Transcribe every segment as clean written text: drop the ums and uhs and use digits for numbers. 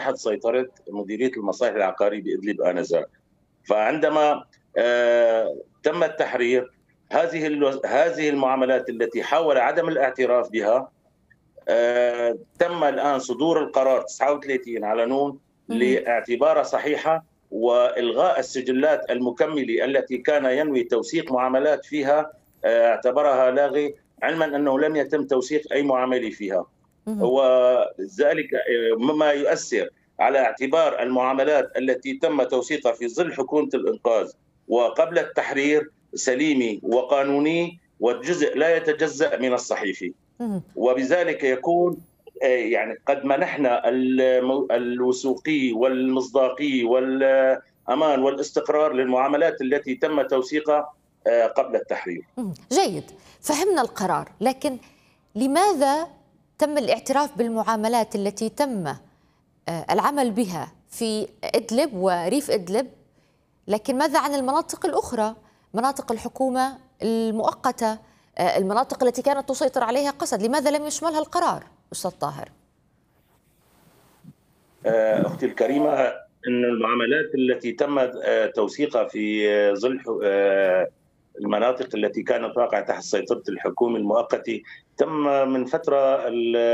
تحت سيطرة مديرية المصالح العقارية بإدلب آنذاك. فعندما تم التحرير، هذه المعاملات التي حاول عدم الاعتراف بها، تم الآن صدور القرار 39 على نون لاعتبارها صحيحة، وإلغاء السجلات المكملة التي كان ينوي توثيق معاملات فيها اعتبرها لاغي، علما أنه لم يتم توثيق أي معاملة فيها، وذلك مما يؤثر على اعتبار المعاملات التي تم توثيقها في ظل حكومة الإنقاذ وقبل التحرير سليمة وقانوني، والجزء لا يتجزأ من الصحيفي، وبذلك يكون يعني قد منحنا الوثوقية والمصداقية والأمان والاستقرار للمعاملات التي تم توثيقها قبل التحرير. جيد، فهمنا القرار، لكن لماذا تم الاعتراف بالمعاملات التي تم العمل بها في إدلب وريف إدلب، لكن ماذا عن المناطق الأخرى، مناطق الحكومة المؤقتة، المناطق التي كانت تسيطر عليها قسد؟ لماذا لم يشملها القرار أستاذ طاهر؟ أختي الكريمة، أن المعاملات التي تم توثيقها في ظل المناطق التي كانت واقعة تحت سيطرة الحكومة المؤقتة تم من فترة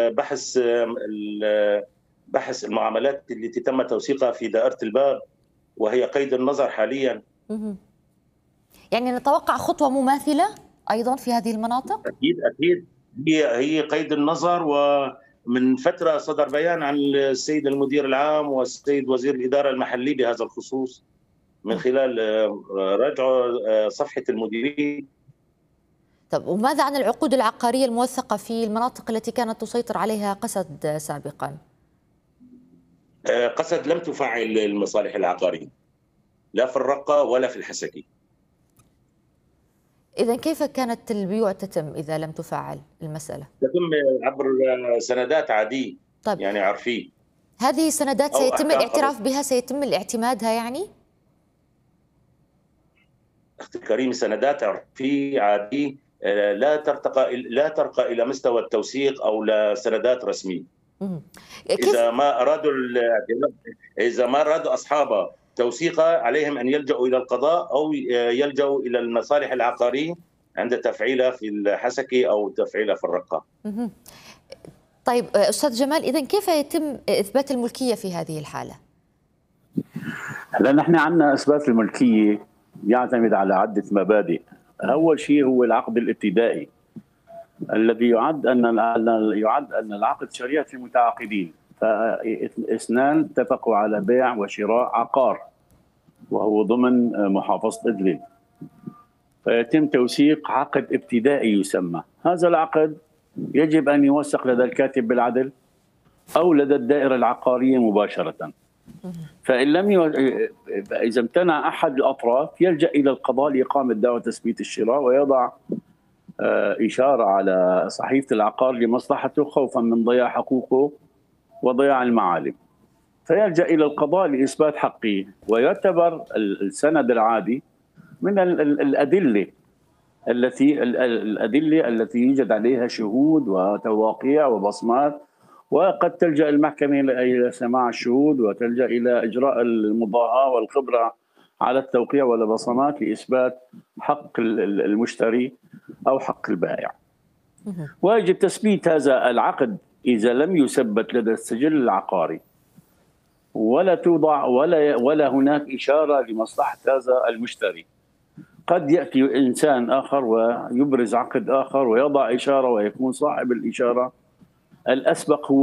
بحث المعاملات التي تم توثيقها في دائرة الباب، وهي قيد النظر حاليا. يعني نتوقع خطوة مماثلة أيضا في هذه المناطق؟ أكيد هي قيد النظر، ومن فترة صدر بيان عن السيد المدير العام والسيد وزير الإدارة المحلي بهذا الخصوص من خلال رجع صفحة المديرين. طب وماذا عن العقود العقارية الموثقة في المناطق التي كانت تسيطر عليها قسد سابقا؟ قسد لم تفعل المصالح العقارية لا في الرقة ولا في الحسكي. إذا كيف كانت البيوع تتم إذا لم تفعل المسألة؟ تتم عبر سندات عادية. طيب. يعني عرفية. هذه السندات سيتم الاعتراف بها، سيتم الاعتمادها يعني؟ أختي الكريمة، سندات عرفية عادية لا ترقى إلى مستوى التوثيق أو لسندات رسمية. إذا ما أرادوا أصحابها توثيقها عليهم أن يلجأوا إلى القضاء أو يلجأوا إلى المصالح العقارية عند تفعيلها في الحسكي أو تفعيلها في الرقة. طيب أستاذ جمال، إذن كيف يتم إثبات الملكية في هذه الحالة؟ هلا نحن عندنا إثبات الملكية يعتمد على عدة مبادئ. أول شيء هو العقد الابتدائي الذي يعد أن العقد شريعة المتعاقدين، فاثنان اتفقوا على بيع وشراء عقار وهو ضمن محافظة إدلب، فيتم توثيق عقد ابتدائي يسمى. هذا العقد يجب أن يوثق لدى الكاتب بالعدل أو لدى الدائرة العقارية مباشرة. فإن إذا امتنع أحد الأطراف يلجأ إلى القضاء لإقامة دعوى تثبيت الشراء ويضع إشارة على صحيفة العقار لمصلحته خوفا من ضياع حقوقه وضياع المعالم، فيلجأ إلى القضاء لإثبات حقه. ويعتبر السند العادي من الأدلة التي يوجد عليها شهود وتواقيع وبصمات، وقد تلجأ المحكمة إلى سماع الشهود وتلجأ إلى إجراء المضاهاة والخبرة على التوقيع والبصمات لإثبات حق المشتري أو حق البائع. ويجب تثبيت هذا العقد إذا لم يثبت لدى السجل العقاري ولا توضع ولا هناك إشارة لمصلحة هذا المشتري. قد يأتي إنسان آخر ويبرز عقد آخر ويضع إشارة ويكون صاحب الإشارة الأسبق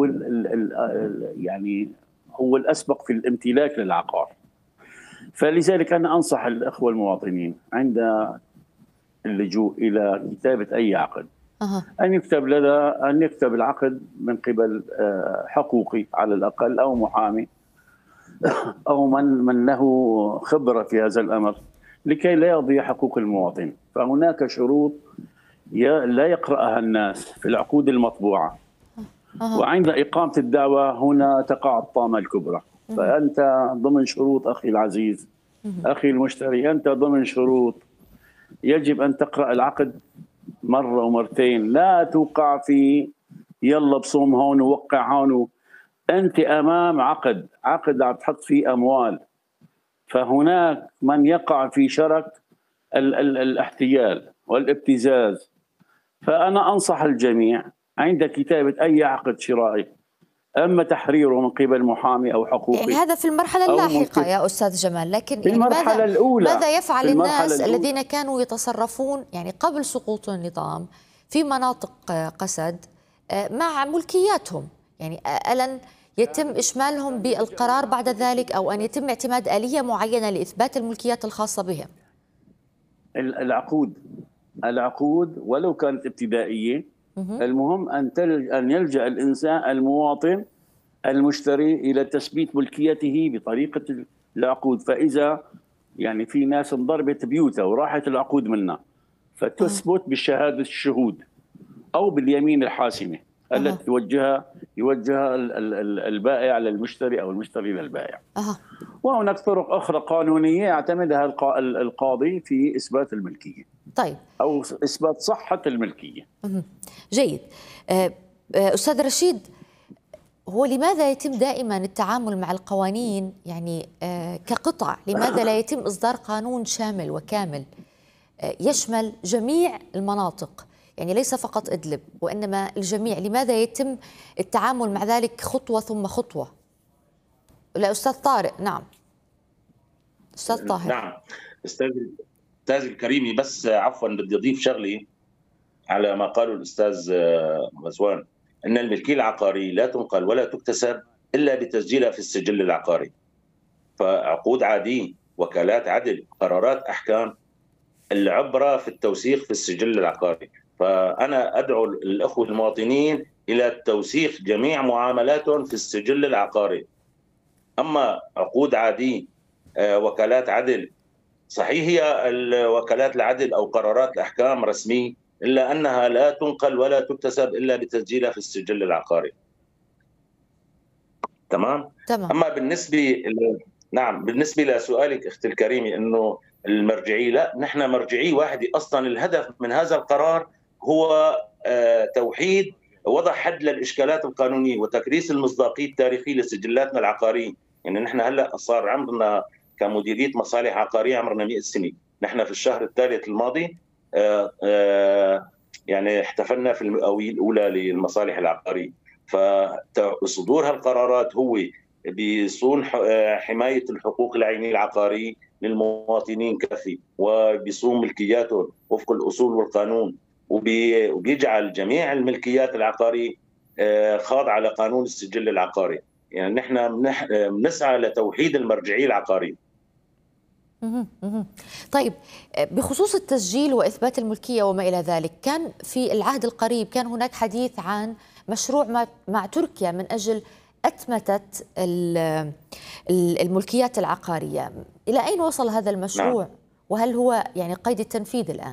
هو الأسبق في الامتلاك للعقار. فلذلك أنا أنصح الأخوة المواطنين عند اللجوء إلى كتابة أي عقد أن يكتب العقد من قبل حقوقي على الأقل أو محامي أو من له خبرة في هذا الأمر لكي لا يضيع حقوق المواطن. فهناك شروط لا يقرأها الناس في العقود المطبوعة، وعند إقامة الدعوة هنا تقع الطامة الكبرى. فأنت ضمن شروط أخي العزيز أخي المشتري، أنت ضمن شروط يجب أن تقرأ العقد مرة ومرتين، لا توقع في يلا بصوم هون ووقع هون أنت أمام عقد عم تحط فيه أموال، فهناك من يقع في شرك الاحتيال والابتزاز. فأنا أنصح الجميع عند كتابة أي عقد شرائي، أما تحريره من قبل محامي أو حقوقي، يعني هذا في المرحلة اللاحقة يا أستاذ جمال، لكن في يعني المرحلة الأولى، ماذا يفعل في المرحلة الناس الأولى الذين كانوا يتصرفون يعني قبل سقوط النظام في مناطق قسد مع ملكياتهم؟ يعني ألن يتم إشمالهم بالقرار بعد ذلك، أو أن يتم اعتماد آلية معينة لإثبات الملكيات الخاصة بهم؟ العقود ولو كانت ابتدائية، المهم أن يلجأ الإنسان المواطن المشتري إلى تثبيت ملكيته بطريقة العقود. فإذا يعني في ناس انضربت بيوتها وراحت العقود منها، فتثبت بشهادة الشهود أو باليمين الحاسمة التي يوجهها البائع للمشتري أو المشتري للبائع. وهناك طرق أخرى قانونية يعتمدها القاضي في إثبات الملكية، طيب، أو إثبات صحة الملكية. جيد. أستاذ رشيد، هو لماذا يتم دائما التعامل مع القوانين يعني كقطع؟ لماذا لا يتم إصدار قانون شامل وكامل يشمل جميع المناطق، يعني ليس فقط إدلب وإنما الجميع؟ لماذا يتم التعامل مع ذلك خطوة ثم خطوة؟ لا أستاذ طارق. نعم أستاذ طاهر. نعم أستاذ الكريمي، بس عفوا بدي أضيف شغلي على ما قاله الأستاذ غزوان، أن الملكية العقارية لا تنقل ولا تكتسب إلا بتسجيلها في السجل العقاري. فعقود عادية، وكالات عدل، قرارات أحكام، العبرة في التوثيق في السجل العقاري. فأنا أدعو الأخوة المواطنين إلى توثيق جميع معاملاتهم في السجل العقاري. أما عقود عادية، وكالات عدل، صحيح هي وكالات العدل أو قرارات الأحكام رسمية، إلا أنها لا تنقل ولا تكتسب إلا بتسجيلها في السجل العقاري. تمام؟ أما بالنسبة لسؤالك أختي الكريمة أنه المرجعية، لا، نحن مرجعية واحدة أصلا. الهدف من هذا القرار هو توحيد، وضع حد للإشكالات القانونية وتكريس المصداقية التاريخية لسجلاتنا العقارية. يعني نحن هلأ صار عمرنا كمديرية مصالح عقارية عمرنا 100 سنة. نحن في الشهر الثالث الماضي يعني احتفلنا في المئوية الأولى للمصالح العقارية. فصدور هالقرارات هو بيصون حماية الحقوق العينية العقارية للمواطنين كافي، وبيصون ملكياتهم وفق الأصول والقانون، وبيجعل جميع الملكيات العقارية خاضعة لقانون السجل العقاري. يعني نحن بنسعى لتوحيد المرجعية العقارية. طيب، بخصوص التسجيل وإثبات الملكية وما إلى ذلك، كان في العهد القريب كان هناك حديث عن مشروع مع تركيا من أجل أتمتة الملكيات العقارية. إلى أين وصل هذا المشروع؟ نعم. وهل هو يعني قيد التنفيذ الآن؟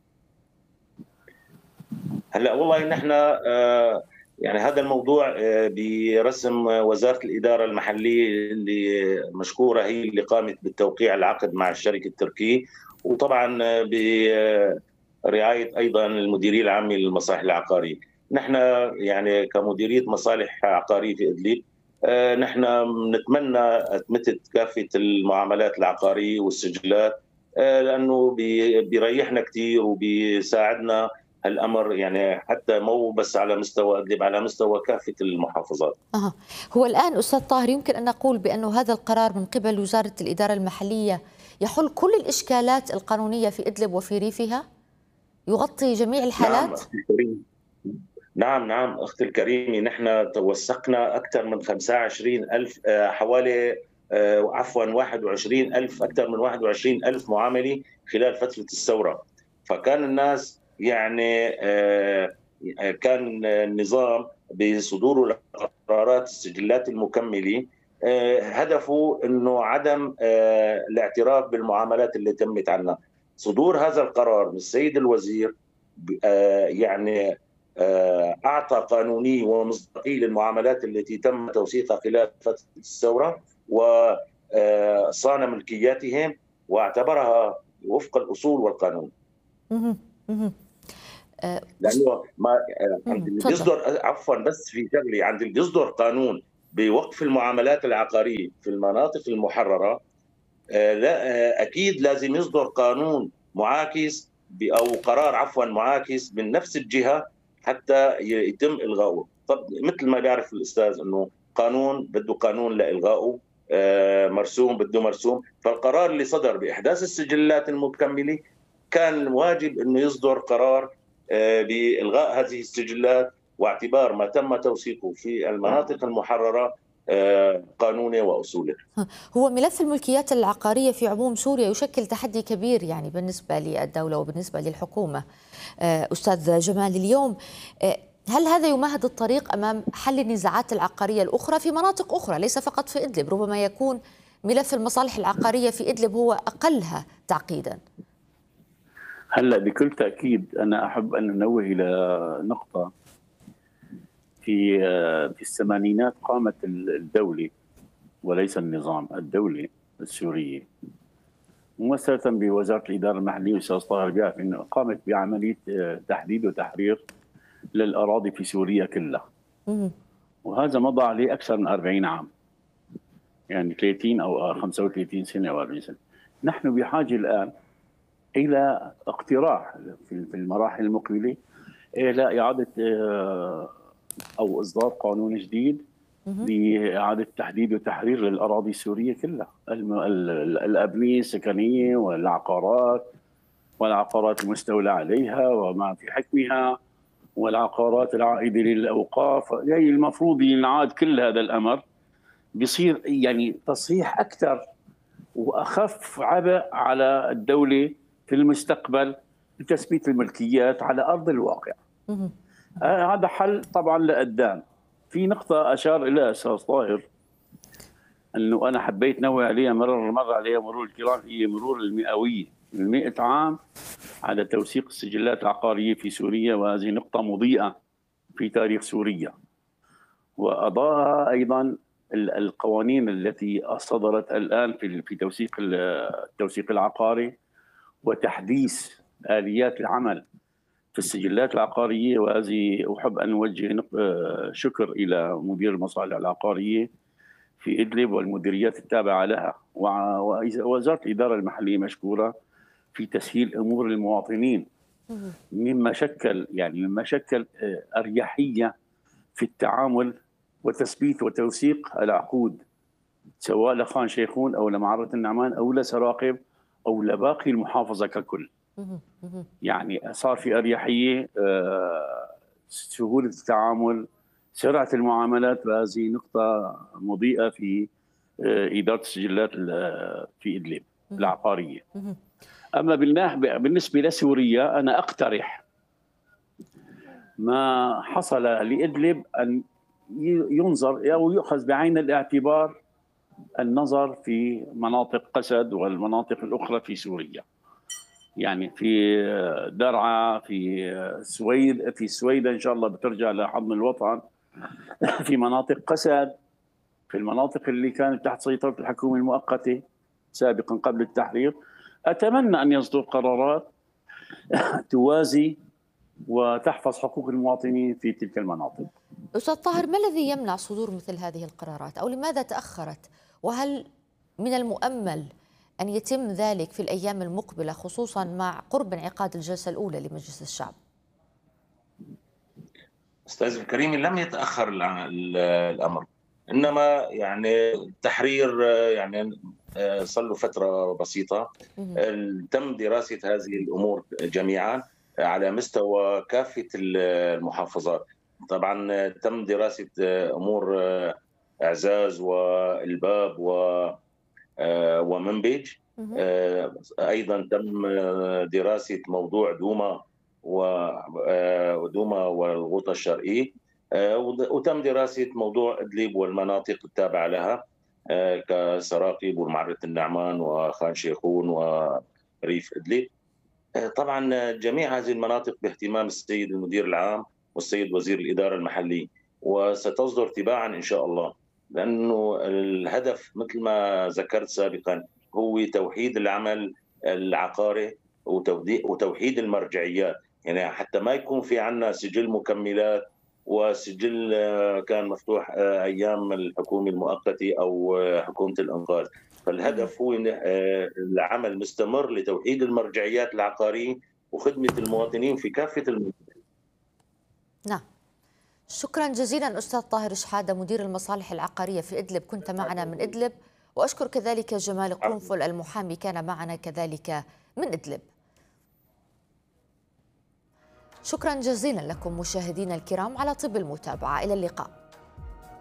هلا والله نحن يعني هذا الموضوع برسم وزارة الإدارة المحلية اللي مشكورة، هي اللي قامت بالتوقيع العقد مع الشركة التركية، وطبعا برعاية أيضا المديرية العامة للمصالح العقارية. نحن يعني كمديرية مصالح عقارية في إدلب نحن نتمنى أتمتة كافة المعاملات العقارية والسجلات، لأنه بيريحنا كثير وبيساعدنا الأمر، يعني حتى مو بس على مستوى إدلب، على مستوى كافة المحافظات. هو الآن أستاذ طاهر يمكن أن نقول بأنه هذا القرار من قبل وزارة الإدارة المحلية يحل كل الإشكالات القانونية في إدلب وفي ريفها؟ يغطي جميع الحالات؟ نعم أختي الكريمة، نحن توثقنا أكثر من 25,000 حوالي 21,000 أكثر من 21,000 معاملة خلال فترة الثورة. فكان الناس يعني كان النظام بصدور القرارات السجلات المكملة هدفه أنه عدم الاعتراف بالمعاملات اللي تمت عنا. صدور هذا القرار من السيد الوزير يعني أعطى قانونية ومصداقية للمعاملات التي تم توثيقها خلال فترة الثورة، وصان ملكياتهم واعتبرها وفق الأصول والقانون. لأنه ما عند اللي بيصدر، عفوا بس في شغلة، عند اللي بيصدر قانون بوقف المعاملات العقارية في المناطق المحررة، لا أكيد لازم يصدر قانون معاكس أو قرار عفوا معاكس من نفس الجهة حتى يتم إلغائه. طب مثل ما بيعرف الأستاذ أنه قانون بده قانون لإلغائه، مرسوم بده مرسوم. فالقرار اللي صدر بإحداث السجلات المكملة كان واجب أنه يصدر قرار بإلغاء هذه السجلات، واعتبار ما تم توثيقه في المناطق المحررة قانوني وأصولي. هو ملف الملكيات العقارية في عموم سوريا يشكل تحدي كبير يعني بالنسبة للدولة وبالنسبة للحكومة. أستاذ جمال، اليوم هل هذا يمهد الطريق أمام حل النزاعات العقارية الأخرى في مناطق أخرى ليس فقط في إدلب؟ ربما يكون ملف المصالح العقارية في إدلب هو أقلها تعقيدا. هلا بكل تأكيد أنا أحب أن أنوه إلى نقطة. في الثمانينات قامت الدولة وليس النظام، الدولة السورية ممثلة بوزارة الإدارة المحلية والأستاذ طاهر بيعرف أنه قامت بعملية تحديد وتحرير للأراضي في سوريا كلها، وهذا مضى عليه أكثر من 40 عام، يعني 30 أو 35 سنة أو 40 سنة. نحن بحاجة الآن إلى اقتراح في المراحل المقبلة إلى إعادة أو إصدار قانون جديد لإعادة تحديد وتحرير للأراضي السورية كلها، الأبنية السكنية والعقارات المستولى عليها وما في حكمها والعقارات العائدة للأوقاف. يعني المفروض ينعاد كل هذا الأمر، بيصير يعني تصحيح أكثر وأخف عبء على الدولة في المستقبل لتثبيت الملكيات على أرض الواقع. هذا حل طبعا لقدام. في نقطة أشار إليها أستاذ طاهر أنه أنا حبيت نوه عليها، مر عليها مرور الكرام، هي مرور المئوية، 100 عام على توثيق السجلات العقارية في سوريا، وهذه نقطة مضيئة في تاريخ سوريا. وأضاءها أيضا القوانين التي صدرت الآن في التوثيق العقاري وتحديث آليات العمل في السجلات العقارية. وهذه أحب أن أوجه شكر إلى مدير المصالح العقارية في إدلب والمديريات التابعة لها، ووزارة الإدارة المحلية مشكورة في تسهيل أمور المواطنين، مما شكل أريحية في التعامل وتثبيت وتوثيق العقود، سواء لخان شيخون أو لمعرة النعمان أو لسراقب أو لباقي المحافظة ككل. يعني صار في أريحية، سهولة التعامل، سرعة المعاملات، وهذه نقطة مضيئة في إدارة السجلات في إدلب العقارية. أما بالنسبة لسوريا، أنا أقترح ما حصل لإدلب أن ينظر أو يؤخذ بعين الاعتبار النظر في مناطق قسد والمناطق الأخرى في سوريا، يعني في درعا، في سويدة إن شاء الله بترجع لحضن الوطن، في مناطق قسد، في المناطق اللي كانت تحت سيطرة الحكومة المؤقتة سابقا قبل التحرير. أتمنى أن يصدر قرارات توازي وتحفظ حقوق المواطنين في تلك المناطق. أستاذ طاهر، ما الذي يمنع صدور مثل هذه القرارات، أو لماذا تأخرت؟ وهل من المؤمل أن يتم ذلك في الأيام المقبلة، خصوصا مع قرب انعقاد الجلسة الأولى لمجلس الشعب؟ أستاذ الكريم، لم يتأخر الأمر، إنما يعني التحرير يعني صار له فترة بسيطة. تم دراسة هذه الأمور جميعا على مستوى كافة المحافظات. طبعا تم دراسة أمور إعزاز والباب ومنبج. أيضا تم دراسة موضوع دوما والغوطة الشرقية، وتم دراسة موضوع إدلب والمناطق التابعة لها كسراقب ومعرة النعمان وخان شيخون وريف إدلب. طبعا جميع هذه المناطق باهتمام السيد المدير العام والسيد وزير الإدارة المحلية، وستصدر تباعا إن شاء الله، لأنه الهدف مثل ما ذكرت سابقا هو توحيد العمل العقاري وتوحيد المرجعيات، يعني حتى ما يكون في عنا سجل مكملات وسجل كان مفتوح ايام الحكومه المؤقته او حكومه الانقاذ. فالهدف هو العمل مستمر لتوحيد المرجعيات العقاريه وخدمه المواطنين في كافه المناطق. نعم، شكرا جزيلا أستاذ طاهر شحادة مدير المصالح العقارية في إدلب، كنت معنا من إدلب، وأشكر كذلك جمال قنفل المحامي كان معنا كذلك من إدلب. شكرا جزيلا لكم مشاهدينا الكرام على طيب المتابعة، إلى اللقاء.